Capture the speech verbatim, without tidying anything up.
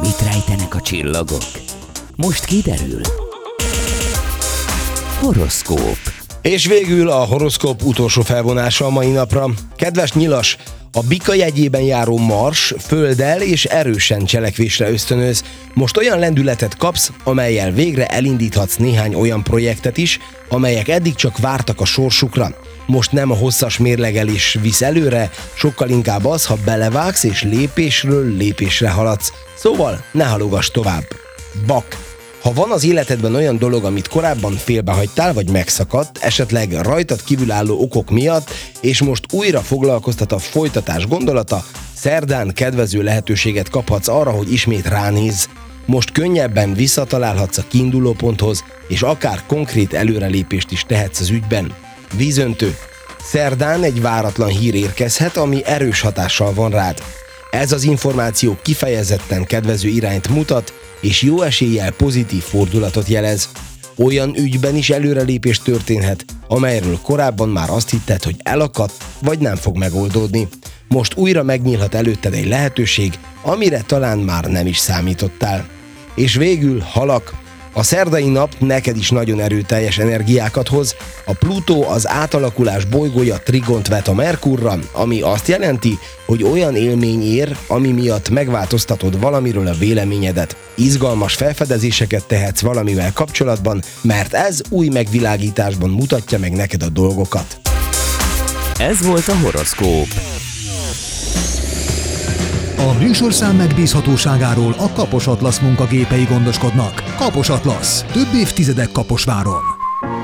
Mit rejtenek a csillagok? Most kiderül. Horoszkóp. És végül a horoszkóp utolsó felvonása a mai napra. Kedves nyilas, a bika jegyében járó Mars földdel és erősen cselekvésre ösztönöz. Most olyan lendületet kapsz, amellyel végre elindíthatsz néhány olyan projektet is, amelyek eddig csak vártak a sorsukra. Most nem a hosszas mérlegelés visz előre, sokkal inkább az, ha belevágsz és lépésről lépésre haladsz. Szóval ne halogass tovább. Bak. Ha van az életedben olyan dolog, amit korábban félbehagytál, vagy megszakadt, esetleg rajtad kívülálló okok miatt, és most újra foglalkoztat a folytatás gondolata, szerdán kedvező lehetőséget kaphatsz arra, hogy ismét ránézz. Most könnyebben visszatalálhatsz a kiindulóponthoz, és akár konkrét előrelépést is tehetsz az ügyben. Vízöntő. Szerdán egy váratlan hír érkezhet, ami erős hatással van rád. Ez az információ kifejezetten kedvező irányt mutat, és jó eséllyel pozitív fordulatot jelez. Olyan ügyben is előrelépés történhet, amelyről korábban már azt hitted, hogy elakadt, vagy nem fog megoldódni. Most újra megnyílhat előtted egy lehetőség, amire talán már nem is számítottál. És végül halak. A szerdai nap neked is nagyon erőteljes energiákat hoz. A Plutó, az átalakulás bolygója trigont vet a Merkurra, ami azt jelenti, hogy olyan élmény ér, ami miatt megváltoztatod valamiről a véleményedet. Izgalmas felfedezéseket tehetsz valamivel kapcsolatban, mert ez új megvilágításban mutatja meg neked a dolgokat. Ez volt a horoszkóp. A műsorszám megbízhatóságáról a Kapos Atlasz munkagépei gondoskodnak. Kapos Atlasz. Több évtizedek Kaposváron.